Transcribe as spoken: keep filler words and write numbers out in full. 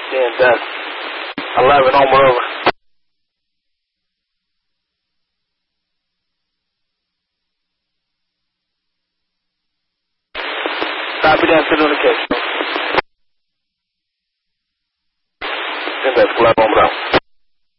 ten, that's eleven, Homer over. Copy that, sit on the case. ten, that's eleven, Homer out.